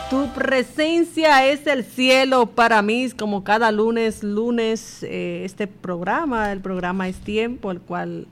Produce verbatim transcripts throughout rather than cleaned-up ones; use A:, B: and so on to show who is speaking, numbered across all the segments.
A: Tu presencia es el cielo para mí, como cada lunes, lunes, eh, este programa, el programa Es Tiempo, el cual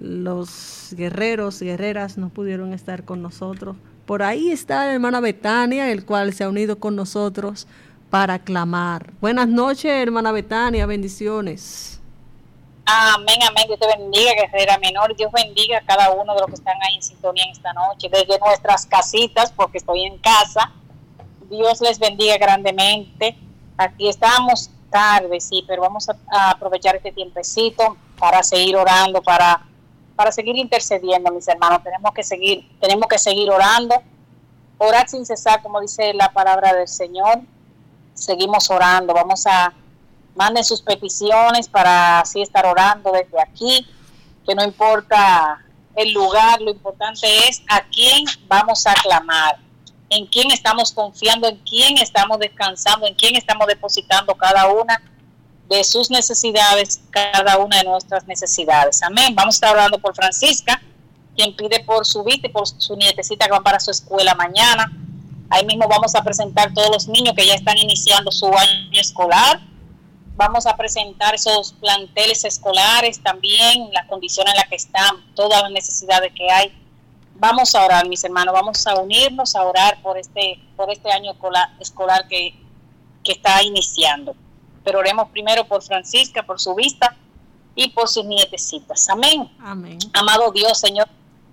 A: los guerreros y guerreras no pudieron estar con nosotros. Por ahí está la hermana Betania, el cual se ha unido con nosotros para clamar. Buenas noches, hermana Betania, bendiciones.
B: Amén, amén, Dios te bendiga, guerrera menor, Dios bendiga a cada uno de los que están ahí en sintonía en esta noche, desde nuestras casitas, porque estoy en casa. Dios les bendiga grandemente. Aquí estamos tarde, sí, pero vamos a, a aprovechar este tiempecito para seguir orando, para, para seguir intercediendo, mis hermanos. Tenemos que seguir, tenemos que seguir orando, orar sin cesar, como dice la palabra del Señor. Seguimos orando, vamos a manden sus peticiones para así estar orando desde aquí, que no importa el lugar, lo importante es a quién vamos a clamar, en quién estamos confiando, en quién estamos descansando, en quién estamos depositando cada una de sus necesidades, cada una de nuestras necesidades. Amén. Vamos a estar orando por Francisca, quien pide por su vida y por su nietecita que van para su escuela mañana. Ahí mismo vamos a presentar todos los niños que ya están iniciando su año escolar. Vamos a presentar esos planteles escolares también, las condiciones en las que están, todas las necesidades que hay. Vamos a orar, mis hermanos, vamos a unirnos a orar por este, por este año escolar, escolar que, que está iniciando. Pero oremos primero por Francisca, por su vista y por sus nietecitas. Amén.
A: Amén.
B: Amado Dios, Señor,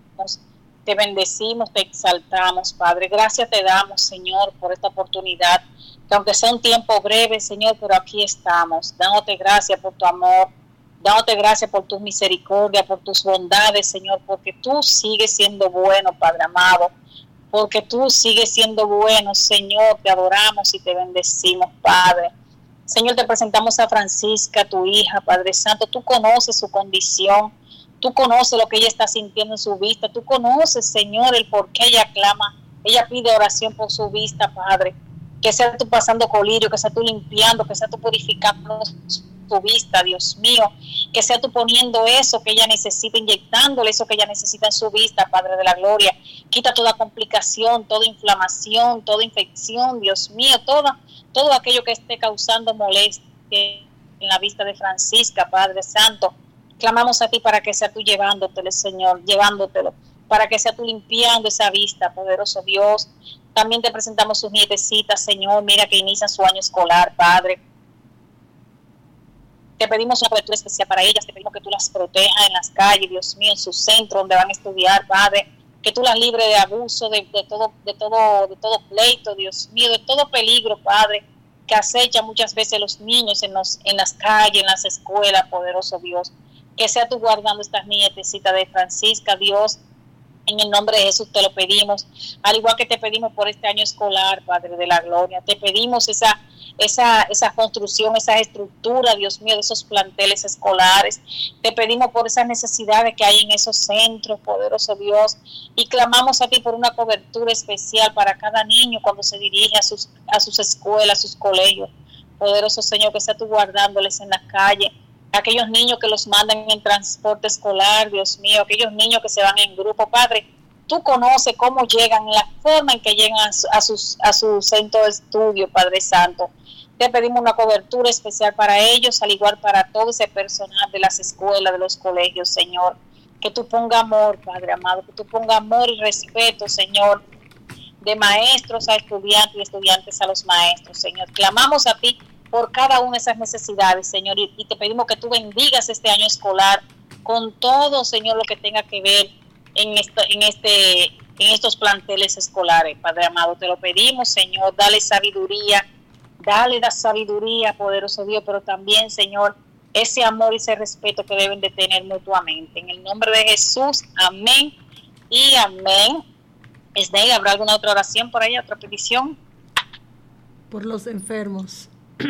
B: te bendecimos, te exaltamos, Padre. Gracias te damos, Señor, por esta oportunidad, que aunque sea un tiempo breve, Señor, pero aquí estamos, dándote gracias por tu amor, dándote gracias por tu misericordia, por tus bondades, Señor, porque tú sigues siendo bueno, Padre amado, porque tú sigues siendo bueno, Señor, te adoramos y te bendecimos, Padre. Señor, te presentamos a Francisca, tu hija, Padre Santo, tú conoces su condición, tú conoces lo que ella está sintiendo en su vista, tú conoces, Señor, el por qué ella clama, ella pide oración por su vista, Padre. Que sea tú pasando colirio, que sea tú limpiando, que sea tú purificando su vista, Dios mío, que sea tú poniendo eso que ella necesita, inyectándole eso que ella necesita en su vista, Padre de la gloria. Quita toda complicación, toda inflamación, toda infección, Dios mío, toda, todo aquello que esté causando molestia en la vista de Francisca, Padre Santo. Clamamos a ti para que sea tú llevándotelo, Señor, llevándotelo, para que sea tú limpiando esa vista, poderoso Dios. También te presentamos sus nietecitas, Señor, mira que inician su año escolar, Padre. Te pedimos una cobertura especial para ellas, te pedimos que tú las protejas en las calles, Dios mío, en su centro donde van a estudiar, Padre, que tú las libres de abuso, de, de todo, de todo, de todo pleito, Dios mío, de todo peligro, Padre, que acecha muchas veces los niños en los, en las calles, en las escuelas, poderoso Dios. Que sea tú guardando estas nietecitas de Francisca, Dios. En el nombre de Jesús te lo pedimos, al igual que te pedimos por este año escolar, Padre de la gloria. Te pedimos esa, esa, esa construcción, esa estructura, Dios mío, de esos planteles escolares. Te pedimos por esas necesidades que hay en esos centros, poderoso Dios. Y clamamos a ti por una cobertura especial para cada niño cuando se dirige a sus, a sus escuelas, a sus colegios. Poderoso Señor, que sea tú guardándoles en la calle. Aquellos niños que los mandan en transporte escolar, Dios mío, aquellos niños que se van en grupo, Padre, tú conoces cómo llegan, la forma en que llegan a su, a sus, a su centro de estudio, Padre Santo. Te pedimos una cobertura especial para ellos, al igual para todo ese personal de las escuelas, de los colegios, Señor. Que tú pongas amor, Padre amado, que tú pongas amor y respeto, Señor, de maestros a estudiantes y estudiantes a los maestros, Señor. Clamamos a ti por cada una de esas necesidades, Señor, y, y te pedimos que tú bendigas este año escolar con todo, Señor, lo que tenga que ver en, esto, en, este, en estos planteles escolares, Padre amado. Te lo pedimos, Señor, dale sabiduría, dale la sabiduría, poderoso Dios, pero también, Señor, ese amor y ese respeto que deben de tener mutuamente. En el nombre de Jesús, amén y amén. Esnei, ¿habrá alguna otra oración por ahí, otra petición?
A: Por los enfermos.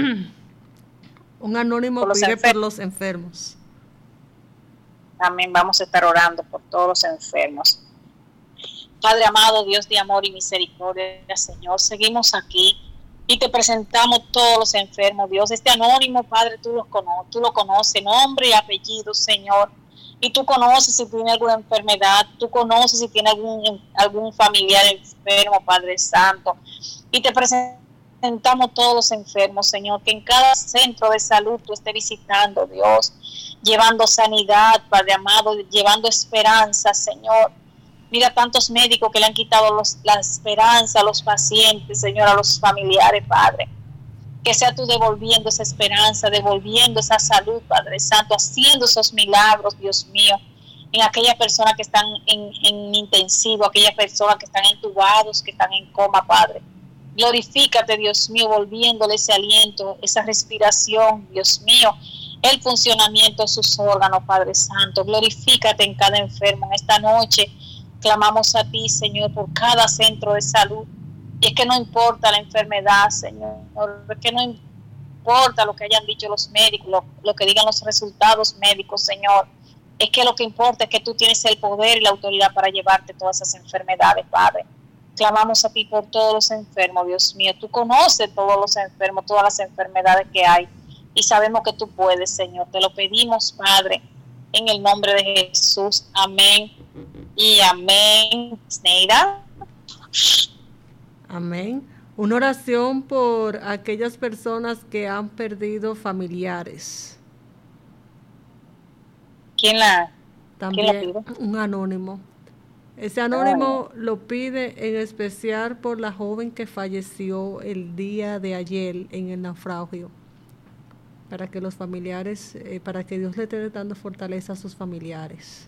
A: Un anónimo por pide por los enfermos.
B: Amén. Vamos a estar orando por todos los enfermos. Padre amado, Dios de amor y misericordia, Señor, seguimos aquí y te presentamos todos los enfermos, Dios. Este anónimo, Padre, tú lo conoces, tú lo conoces, nombre y apellido, Señor. Y tú conoces si tiene alguna enfermedad, tú conoces si tiene algún, algún familiar enfermo, Padre Santo. Y te presentamos todos los enfermos, Señor, que en cada centro de salud tú estés visitando, Dios, llevando sanidad, Padre amado, llevando esperanza, Señor. Mira tantos médicos que le han quitado los, la esperanza a los pacientes, Señor, a los familiares, Padre. Que sea tú devolviendo esa esperanza, devolviendo esa salud, Padre Santo, haciendo esos milagros, Dios mío, en aquellas personas que están en, en intensivo, aquellas personas que están entubados, que están en coma, Padre. Glorifícate, Dios mío, volviéndole ese aliento, esa respiración, Dios mío, el funcionamiento de sus órganos, Padre Santo. Glorifícate en cada enfermo. En esta noche clamamos a ti, Señor, por cada centro de salud. Y es que no importa la enfermedad, Señor, es que no importa lo que hayan dicho los médicos, lo, lo que digan los resultados médicos, Señor. Es que lo que importa es que tú tienes el poder y la autoridad para llevarte todas esas enfermedades, Padre. Clamamos a ti por todos los enfermos, Dios mío. Tú conoces todos los enfermos, todas las enfermedades que hay. Y sabemos que tú puedes, Señor. Te lo pedimos, Padre, en el nombre de Jesús. Amén y amén. Sneida.
A: Amén. Una oración por aquellas personas que han perdido familiares.
B: ¿Quién la,
A: También
B: ¿quién la pide?
A: Un anónimo. Ese anónimo oh. lo pide en especial por la joven que falleció el día de ayer en el naufragio. Para que los familiares, eh, para que Dios le esté dando fortaleza a sus familiares.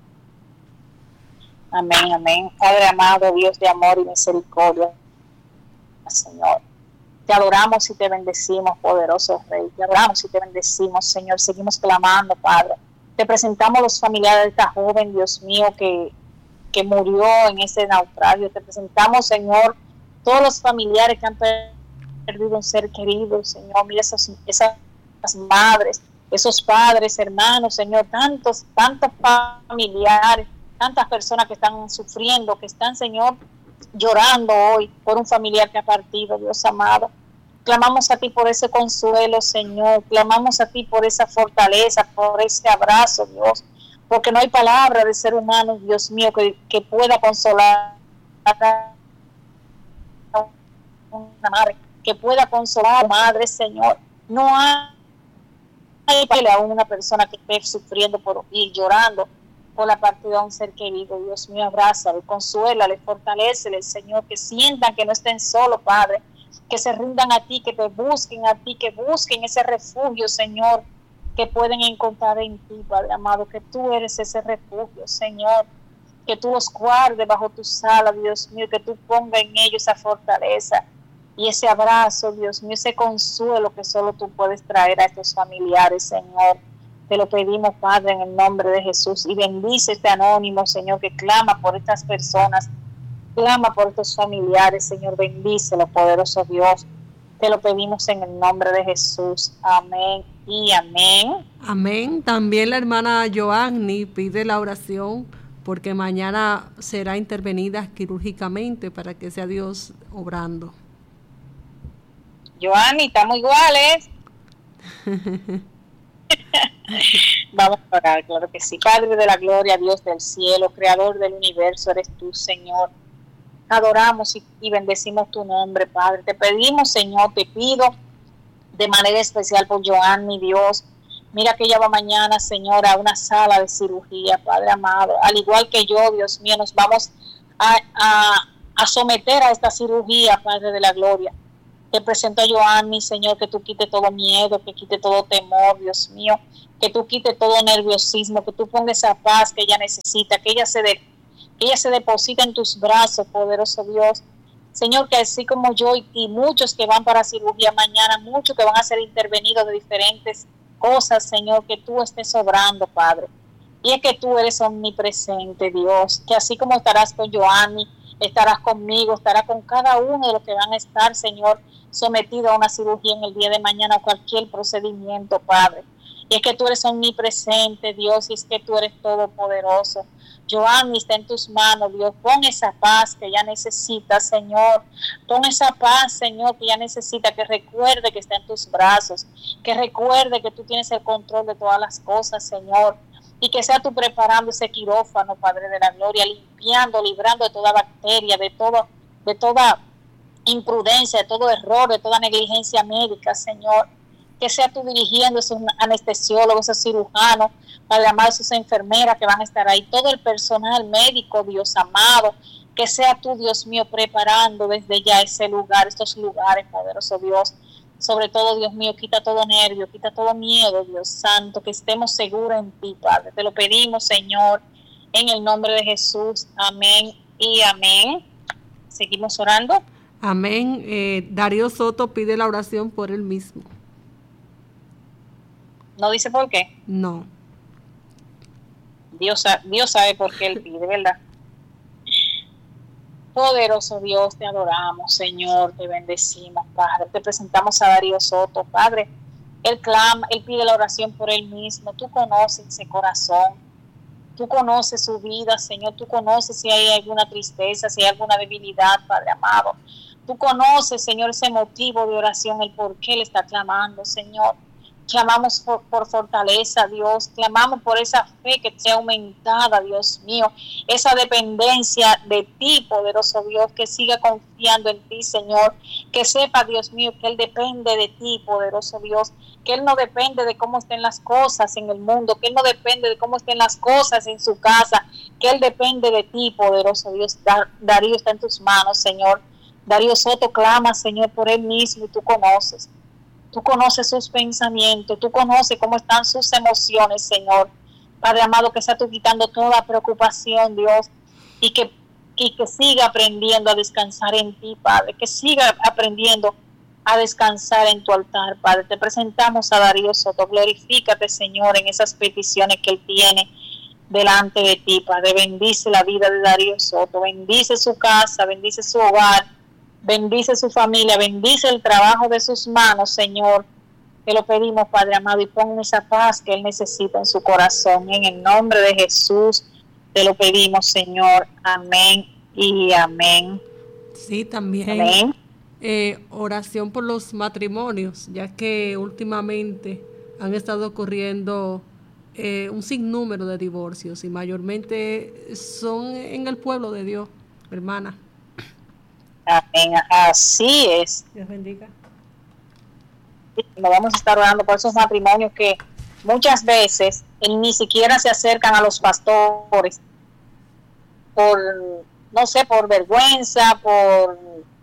B: Amén, amén. Padre amado, Dios de amor y misericordia, Señor, te adoramos y te bendecimos, poderoso Rey. Te adoramos y te bendecimos, Señor. Seguimos clamando, Padre. Te presentamos los familiares de esta joven, Dios mío, que, que murió en ese naufragio. Te presentamos, Señor, todos los familiares que han perdido un ser querido, Señor. Mira esas, esas madres, esos padres, hermanos, Señor, tantos, tantos familiares, tantas personas que están sufriendo, que están, Señor, llorando hoy por un familiar que ha partido, Dios amado. Clamamos a ti por ese consuelo, Señor. Clamamos a ti por esa fortaleza, por ese abrazo, Dios. Porque no hay palabra de ser humano, Dios mío, que, que pueda consolar a una madre, que pueda consolar a madre, Señor. No hay a una persona que esté sufriendo por, y llorando por la partida de un ser querido. Dios mío, abrázale, consuélale, fortalécele, Señor, que sientan que no estén solos, Padre, que se rindan a ti, que te busquen a ti, que busquen ese refugio, Señor, que pueden encontrar en ti, Padre amado, que tú eres ese refugio, Señor, que tú los guardes bajo tu sala, Dios mío, que tú pongas en ellos esa fortaleza y ese abrazo, Dios mío, ese consuelo que solo tú puedes traer a estos familiares, Señor. Te lo pedimos, Padre, en el nombre de Jesús, y bendice este anónimo, Señor, que clama por estas personas, clama por estos familiares, Señor, bendícelo, poderoso Dios. Te lo pedimos en el nombre de Jesús. Amén y amén.
A: Amén. También la hermana Joanny pide la oración porque mañana será intervenida quirúrgicamente para que sea Dios obrando.
B: Joanny, estamos iguales. Vamos a orar, claro que sí. Padre de la gloria, Dios del cielo, creador del universo, eres tú, Señor. Adoramos y, y bendecimos tu nombre, Padre. Te pedimos, Señor, te pido de manera especial por Joanny, Dios. Mira que ella va mañana, Señor, a una sala de cirugía, Padre amado. Al igual que yo, Dios mío, nos vamos a, a, a someter a esta cirugía, Padre de la gloria. Te presento a Joanny, Señor, que tú quites todo miedo, que quite todo temor, Dios mío, que tú quites todo nerviosismo, que tú pongas esa paz que ella necesita, que ella se de, que ella se deposita en tus brazos, poderoso Dios. Señor, que así como yo y, y muchos que van para cirugía mañana, muchos que van a ser intervenidos de diferentes cosas, Señor, que tú estés obrando, Padre. Y es que tú eres omnipresente, Dios, que así como estarás con Joanny, estarás conmigo, estarás con cada uno de los que van a estar, Señor, sometido a una cirugía en el día de mañana o cualquier procedimiento, Padre. Y es que tú eres omnipresente, Dios, y es que tú eres todopoderoso. Joanny está en tus manos, Dios. Pon esa paz que ella necesita, Señor. Pon esa paz, Señor, que ella necesita, que recuerde que está en tus brazos, que recuerde que tú tienes el control de todas las cosas, Señor. y que sea tú preparando ese quirófano, Padre de la gloria, limpiando, librando de toda bacteria, de todo, de toda imprudencia, de todo error, de toda negligencia médica, Señor. Que sea tú dirigiendo esos anestesiólogos, esos cirujanos, Padre amado, esas enfermeras que van a estar ahí, todo el personal médico, Dios amado, que sea tú, Dios mío, preparando desde ya ese lugar, estos lugares, poderoso Dios. Sobre todo, Dios mío, quita todo nervio, quita todo miedo, Dios santo, que estemos seguros en ti, Padre. Te lo pedimos, Señor, en el nombre de Jesús. Amén y amén. Seguimos orando.
A: Amén. Eh, Darío Soto pide la oración por él mismo.
B: ¿No dice por qué?
A: No.
B: Dios, Dios sabe por qué él pide, ¿verdad? Poderoso Dios, te adoramos, Señor, te bendecimos, Padre. Te presentamos a Darío Soto, Padre. Él clama, él pide la oración por él mismo. Tú conoces ese corazón. Tú conoces su vida, Señor. Tú conoces si hay alguna tristeza, si hay alguna debilidad, Padre amado. Tú conoces, Señor, ese motivo de oración, el por qué él está clamando, Señor. Clamamos por, por fortaleza, Dios. Clamamos por esa fe que sea aumentada, Dios mío. Esa dependencia de ti, poderoso Dios, que siga confiando en ti, Señor. Que sepa, Dios mío, que Él depende de ti, poderoso Dios. Que Él no depende de cómo estén las cosas en el mundo. Que Él no depende de cómo estén las cosas en su casa. Que Él depende de ti, poderoso Dios. Dar, Darío está en tus manos, Señor. Darío Soto clama, Señor, por él mismo y tú conoces. Tú conoces sus pensamientos, tú conoces cómo están sus emociones, Señor. Padre amado, que sea tú quitando toda preocupación, Dios, y que, y que siga aprendiendo a descansar en ti, Padre, que siga aprendiendo a descansar en tu altar, Padre. Te presentamos a Darío Soto, glorifícate, Señor, en esas peticiones que él tiene delante de ti, Padre. Bendice la vida de Darío Soto, bendice su casa, bendice su hogar, bendice su familia, bendice el trabajo de sus manos, Señor. Te lo pedimos, Padre amado, y pon esa paz que él necesita en su corazón. En el nombre de Jesús te lo pedimos, Señor. Amén y amén.
A: Sí, también.
B: Amén.
A: Eh, oración por los matrimonios, ya que últimamente han estado ocurriendo eh, un sinnúmero de divorcios y mayormente son en el pueblo de Dios, hermana.
B: Amén, así es.
A: Dios bendiga.
B: Nos vamos a estar orando por esos matrimonios que muchas veces ni siquiera se acercan a los pastores por, no sé, por vergüenza, por,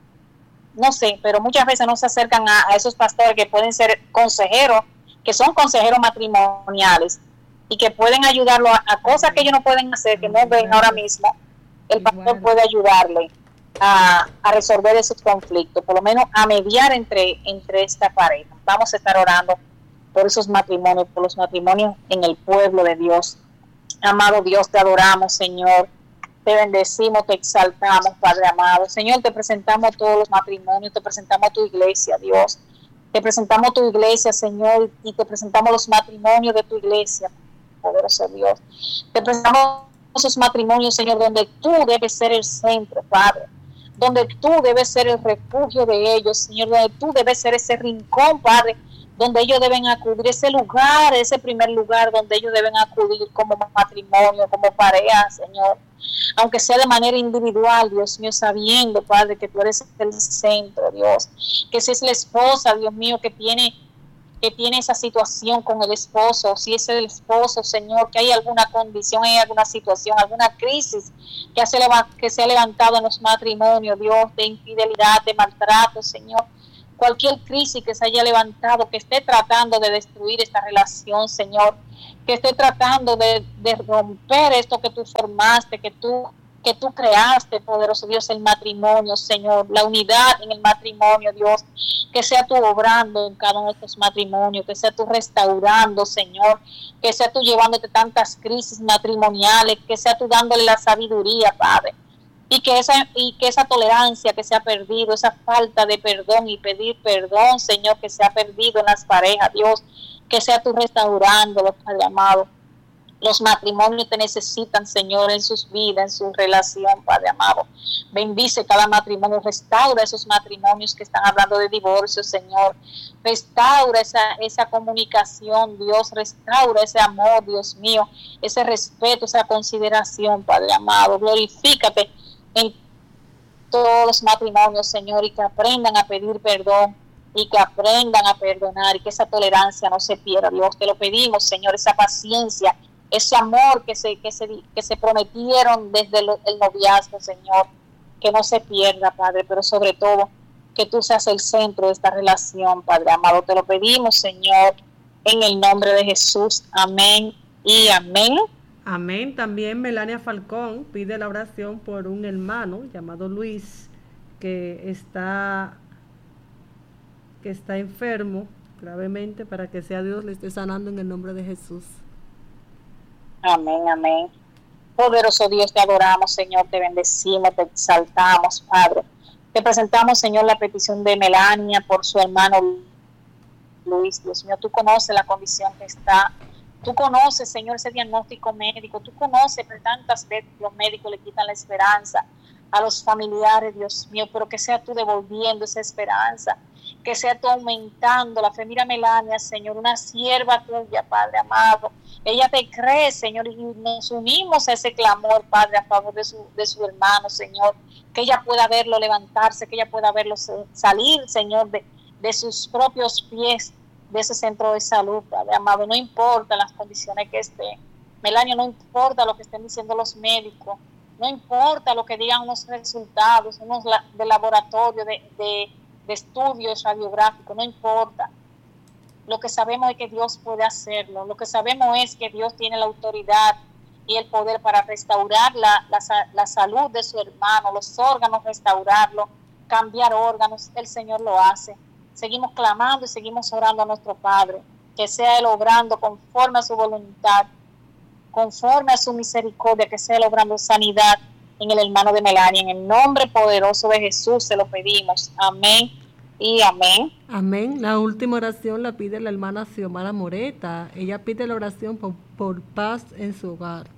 B: no sé, pero muchas veces no se acercan a, a esos pastores que pueden ser consejeros, que son consejeros matrimoniales y que pueden ayudarlo a, a cosas que ellos no pueden hacer, que no ven ahora mismo. El pastor puede ayudarle A, a resolver esos conflictos, por lo menos a mediar entre, entre esta pareja. Vamos a estar orando por esos matrimonios, por los matrimonios en el pueblo de Dios. Amado Dios, te adoramos, Señor, te bendecimos, te exaltamos, Padre amado. Señor, te presentamos todos los matrimonios, te presentamos tu iglesia, Dios. Te presentamos tu iglesia, Señor, y te presentamos los matrimonios de tu iglesia, poderoso Dios. Te presentamos esos matrimonios, Señor, donde tú debes ser el centro, Padre, donde tú debes ser el refugio de ellos, Señor, donde tú debes ser ese rincón, Padre, donde ellos deben acudir, ese lugar, ese primer lugar donde ellos deben acudir como matrimonio, como pareja, Señor, aunque sea de manera individual, Dios mío, sabiendo, Padre, que tú eres el centro, Dios, que si es la esposa, Dios mío, que tiene que tiene esa situación con el esposo, si es el esposo, Señor, que hay alguna condición, hay alguna situación, alguna crisis que, hace, que se ha levantado en los matrimonios, Dios, de infidelidad, de maltrato, Señor, cualquier crisis que se haya levantado, que esté tratando de destruir esta relación, Señor, que esté tratando de, de romper esto que tú formaste, que tú que tú creaste, poderoso Dios, el matrimonio, Señor, la unidad en el matrimonio, Dios, que sea tú obrando en cada uno de estos matrimonios, que sea tú restaurando, Señor, que sea tú llevándote tantas crisis matrimoniales, que sea tú dándole la sabiduría, Padre, y que esa y que esa tolerancia que se ha perdido, esa falta de perdón y pedir perdón, Señor, que se ha perdido en las parejas, Dios, que sea tú restaurándolo, Padre amado. Los matrimonios te necesitan, Señor, en sus vidas, en su relación, Padre amado. Bendice cada matrimonio, restaura esos matrimonios que están hablando de divorcio, Señor. Restaura esa, esa comunicación, Dios, restaura ese amor, Dios mío, ese respeto, esa consideración, Padre amado. Glorifícate en todos los matrimonios, Señor, y que aprendan a pedir perdón y que aprendan a perdonar y que esa tolerancia no se pierda, Dios. Te lo pedimos, Señor, esa paciencia, ese amor que se, que se, que se prometieron desde el, el noviazgo, Señor, que no se pierda, Padre, pero sobre todo que tú seas el centro de esta relación, Padre amado. Te lo pedimos, Señor, en el nombre de Jesús. Amén y amén.
A: Amén. También Melania Falcón pide la oración por un hermano llamado Luis que está, que está enfermo gravemente, para que sea Dios le esté sanando en el nombre de Jesús.
B: Amén, amén. Poderoso Dios, te adoramos, Señor, te bendecimos, te exaltamos, Padre. Te presentamos, Señor, la petición de Melania por su hermano Luis. Dios mío, tú conoces la condición que está. Tú conoces, Señor, ese diagnóstico médico. Tú conoces, pero tantas veces los médicos le quitan la esperanza a los familiares, Dios mío, pero que sea tú devolviendo esa esperanza, que sea tú aumentando la fe. Mira, Melania, Señor, una sierva tuya, Padre amado. Ella te cree, Señor, y nos unimos a ese clamor, Padre, a favor de su, de su hermano, Señor, que ella pueda verlo levantarse, que ella pueda verlo salir, Señor, de, de sus propios pies, de ese centro de salud, Padre amado. No importa las condiciones que esté, Melania, no importa lo que estén diciendo los médicos, no importa lo que digan unos resultados, unos la, de laboratorio, de, de, de estudios radiográficos, no importa. Lo que sabemos es que Dios puede hacerlo. Lo que sabemos es que Dios tiene la autoridad y el poder para restaurar la, la, la salud de su hermano, los órganos, restaurarlo, cambiar órganos. El Señor lo hace. Seguimos clamando y seguimos orando a nuestro Padre, que sea Él obrando conforme a su voluntad, conforme a su misericordia, que sea Él obrando sanidad en el hermano de Melania. En el nombre poderoso de Jesús se lo pedimos. Amén y amén.
A: Amén. La última oración la pide la hermana Xiomara Moreta. Ella pide la oración por, por paz en su hogar.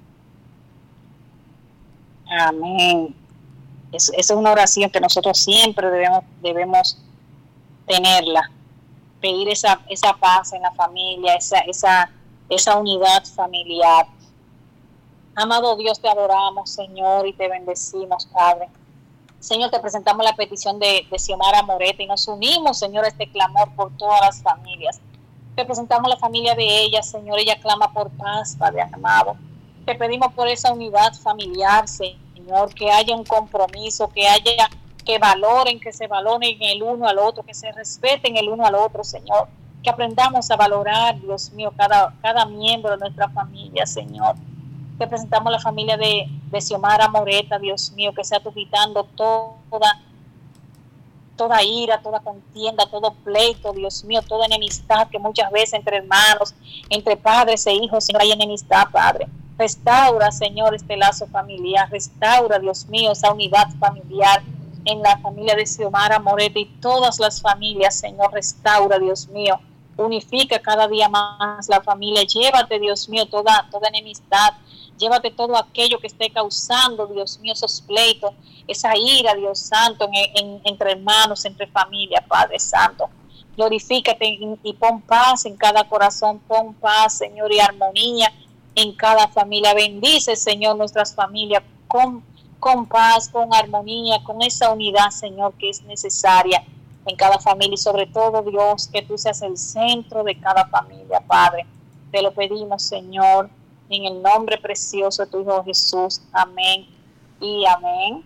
B: Amén. Es, esa es una oración que nosotros siempre debemos, debemos tenerla. Pedir esa, esa paz en la familia, esa, esa, esa unidad familiar. Amado Dios, te adoramos, Señor, y te bendecimos, Padre. Señor, te presentamos la petición de, de Xiomara Moreta y nos unimos, Señor, a este clamor por todas las familias. Te presentamos la familia de ella, Señor. Ella clama por paz, Padre amado. Te pedimos por esa unidad familiar, Señor, que haya un compromiso, que haya, que valoren, que se valoren el uno al otro, que se respeten el uno al otro, Señor. Que aprendamos a valorar, Dios mío, cada, cada miembro de nuestra familia, Señor. Te presentamos la familia de, de Xiomara Moreta, Dios mío, que sea tú quitando toda, toda ira, toda contienda, todo pleito, Dios mío, toda enemistad que muchas veces entre hermanos, entre padres e hijos, Señor, hay enemistad, Padre. Restaura, Señor, este lazo familiar, restaura, Dios mío, esa unidad familiar en la familia de Xiomara Moreta y todas las familias, Señor, restaura, Dios mío. Unifica cada día más la familia, llévate, Dios mío, toda, toda enemistad, llévate todo aquello que esté causando, Dios mío, esos pleitos, esa ira, Dios Santo, en, en, entre hermanos, entre familia, Padre Santo. Glorifícate y, y pon paz en cada corazón, pon paz, Señor, y armonía en cada familia. Bendice, Señor, nuestras familias con, con paz, con armonía, con esa unidad, Señor, que es necesaria en cada familia y sobre todo, Dios, que tú seas el centro de cada familia, Padre. Te lo pedimos, Señor, en el nombre precioso de tu Hijo Jesús. Amén y amén.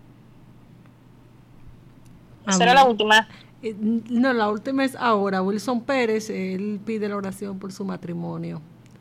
B: amén. ¿Será la última?
A: Eh, no, la última es ahora. Wilson Pérez, él pide la oración por su matrimonio.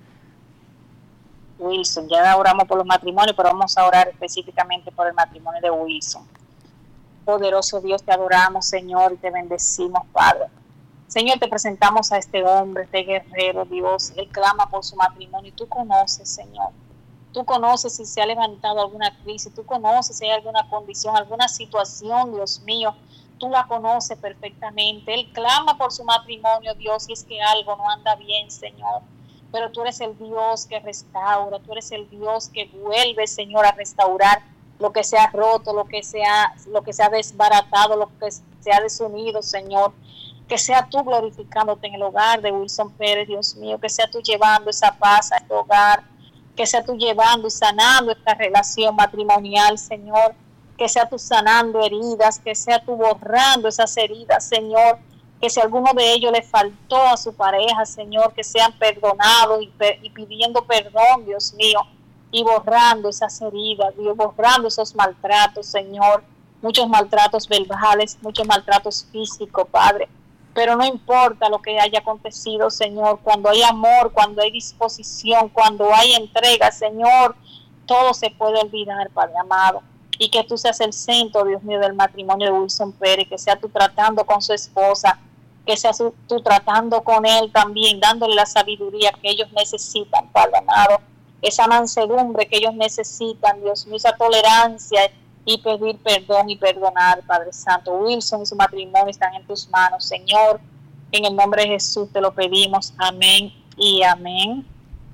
B: Wilson, ya oramos por los matrimonios, pero vamos a orar específicamente por el matrimonio de Wilson. Poderoso Dios, te adoramos, Señor, y te bendecimos, Padre. Señor, te presentamos a este hombre, este guerrero, Dios. Él clama por su matrimonio y tú conoces, Señor. Tú conoces si se ha levantado alguna crisis, tú conoces si hay alguna condición, alguna situación, Dios mío. Tú la conoces perfectamente. Él clama por su matrimonio, Dios, y es que algo no anda bien, Señor. pero tú eres el Dios que restaura, tú eres el Dios que vuelve, Señor, a restaurar lo que se ha roto, lo que se ha, lo que se ha desbaratado, lo que se ha desunido, Señor. Que sea tú glorificándote en el hogar de Wilson Pérez, Dios mío, que sea tú llevando esa paz a este hogar, que sea tú llevando y sanando esta relación matrimonial, Señor, que sea tú sanando heridas, que sea tú borrando esas heridas, Señor, que si alguno de ellos le faltó a su pareja, Señor, que sean perdonados y, y pidiendo perdón, Dios mío, y borrando esas heridas, Dios, borrando esos maltratos, Señor, muchos maltratos verbales, muchos maltratos físicos, Padre, pero no importa lo que haya acontecido, Señor, cuando hay amor, cuando hay disposición, cuando hay entrega, Señor, todo se puede olvidar, Padre amado, y que tú seas el centro, Dios mío, del matrimonio de Wilson Pérez, que sea tú tratando con su esposa, que seas tú tratando con él también, dándole la sabiduría que ellos necesitan, Padre amado, esa mansedumbre que ellos necesitan, Dios mío, esa tolerancia y pedir perdón y perdonar, Padre Santo. Wilson y su matrimonio están en tus manos, Señor, en el nombre de Jesús te lo pedimos, amén y amén.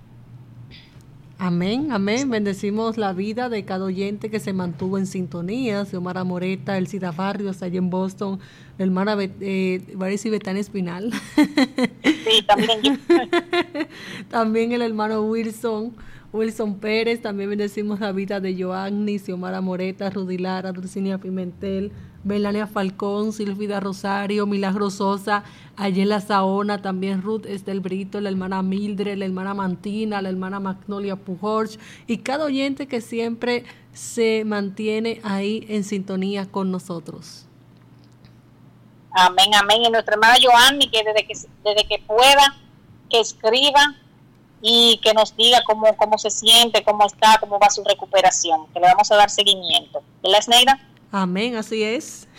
A: Amén, amén. Bendecimos la vida de cada oyente que se mantuvo en sintonía. Xiomara Moreta, Elcida Barrios, allá en Boston, la hermana Bet- eh, Varisi Betania Espinal.
B: Sí, también yo.
A: También el hermano Wilson, Wilson Pérez. También bendecimos la vida de Joanny, Xiomara Moreta, Rudy Lara, Dulcinea Pimentel, Belania Falcón, Silvida Rosario, Milagro Sosa, Ayela Saona, también Ruth Estel Brito, la hermana Mildred, la hermana Mantina, la hermana Magnolia Pujorch y cada oyente que siempre se mantiene ahí en sintonía con nosotros.
B: Amén, amén. Y nuestra hermana Joanny, que desde que desde que pueda, que escriba y que nos diga cómo, cómo se siente, cómo está, cómo va su recuperación, que le vamos a dar seguimiento. ¿Verdad, Sneida?
A: Amén, así es.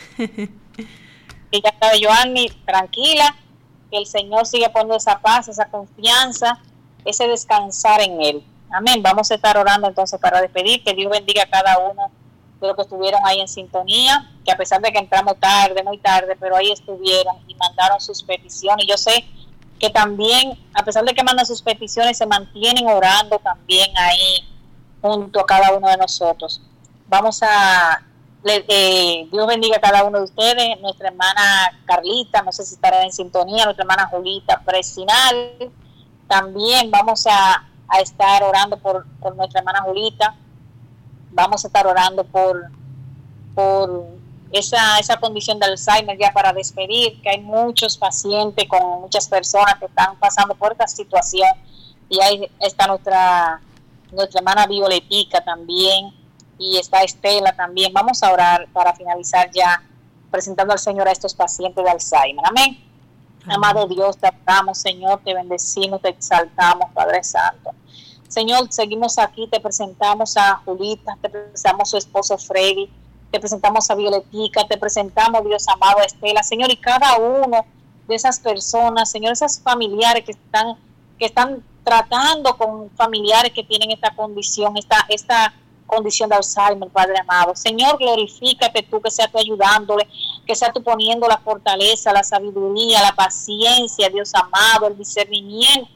B: Y ya está, Joanny, tranquila, que el Señor sigue poniendo esa paz, esa confianza, ese descansar en Él. Amén. Vamos a estar orando entonces para despedir, que Dios bendiga a cada uno de los que estuvieron ahí en sintonía, que a pesar de que entramos tarde, muy tarde, pero ahí estuvieron y mandaron sus peticiones. Yo sé que también, a pesar de que mandan sus peticiones, se mantienen orando también ahí junto a cada uno de nosotros. Vamos a... Le, eh, Dios bendiga a cada uno de ustedes, nuestra hermana Carlita, no sé si estará en sintonía, nuestra hermana Julita Presinal, también vamos a, a estar orando por, por nuestra hermana Julita, vamos a estar orando por, por esa, esa condición de Alzheimer ya para despedir, que hay muchos pacientes con muchas personas que están pasando por esta situación, y ahí está nuestra, nuestra hermana Violetica también, y está Estela también. Vamos a orar para finalizar ya presentando al Señor a estos pacientes de Alzheimer. Amén. Amén. Amado Dios, te amamos, Señor, te bendecimos, te exaltamos, Padre Santo. Señor, seguimos aquí, te presentamos a Julita, te presentamos a su esposo Freddy, te presentamos a Violetica, te presentamos, Dios amado, a Estela, Señor, y cada uno de esas personas, Señor, esas familiares que están, que están tratando con familiares que tienen esta condición, esta, esta condición de Alzheimer, Padre amado. Señor, glorifícate tú, que sea tú ayudándole, que sea tú poniendo la fortaleza, la sabiduría, la paciencia, Dios amado, el discernimiento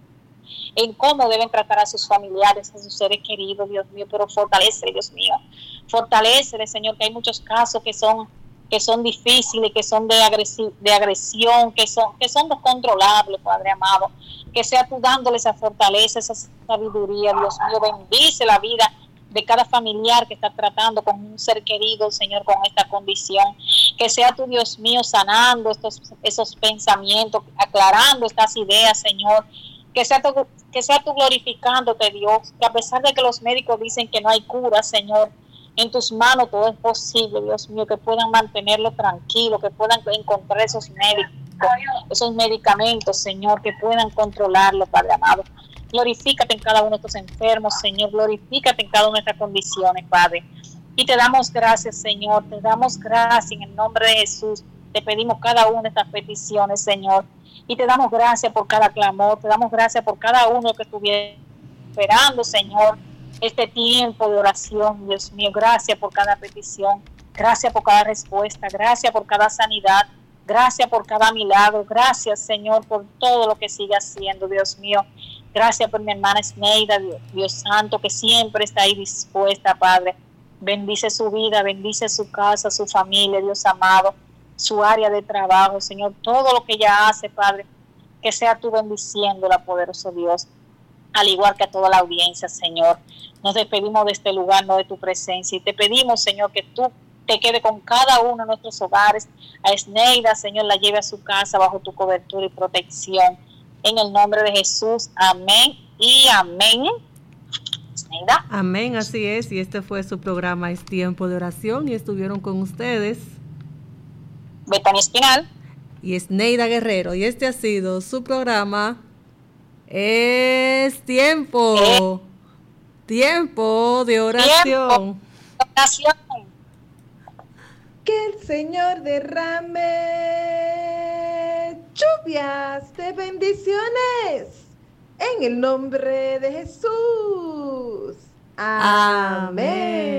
B: en cómo deben tratar a sus familiares, a sus seres queridos, Dios mío, pero fortalece, Dios mío, fortalece, Señor, que hay muchos casos que son que son difíciles, que son de, agresi- de agresión, que son que son descontrolables, Padre amado, que sea tú dándole esa fortaleza, esa sabiduría, Dios mío, bendice la vida de cada familiar que está tratando con un ser querido, Señor, con esta condición, que sea tu Dios mío sanando estos esos pensamientos, aclarando estas ideas, Señor, que sea tu, que sea tú glorificándote, Dios, que a pesar de que los médicos dicen que no hay cura, Señor, en tus manos todo es posible, Dios mío, que puedan mantenerlo tranquilo, que puedan encontrar esos médicos, esos medicamentos, Señor, que puedan controlarlo, Padre amado. Glorifícate en cada uno de estos enfermos, Señor, glorifícate en cada una de estas condiciones, Padre. Y te damos gracias, Señor, te damos gracias en el nombre de Jesús. Te pedimos cada una de estas peticiones, Señor. Y te damos gracias por cada clamor, te damos gracias por cada uno que estuviera esperando, Señor, este tiempo de oración, Dios mío. Gracias por cada petición, gracias por cada respuesta, gracias por cada sanidad, gracias por cada milagro, gracias, Señor, por todo lo que sigue haciendo, Dios mío. Gracias por mi hermana Esneida, Dios, Dios santo, que siempre está ahí dispuesta, Padre. Bendice su vida, bendice su casa, su familia, Dios amado, su área de trabajo, Señor, todo lo que ella hace, Padre, que sea tú bendiciéndola, poderoso Dios, al igual que a toda la audiencia, Señor. Nos despedimos de este lugar, no de tu presencia, y te pedimos, Señor, que tú te quede con cada uno de nuestros hogares. A Esneida, Señor, la lleve a su casa bajo tu cobertura y protección. En el nombre de Jesús, amén y amén. Esneida.
A: Amén, así es. Y este fue su programa Es Tiempo de Oración. Y estuvieron con ustedes
B: Betania Espinal
A: y Esneida Guerrero. Y este ha sido su programa Es Tiempo. Eh. Tiempo de Oración.
B: Tiempo de oración.
C: Que el Señor derrame lluvias de bendiciones en el nombre de Jesús. Amén. Amén.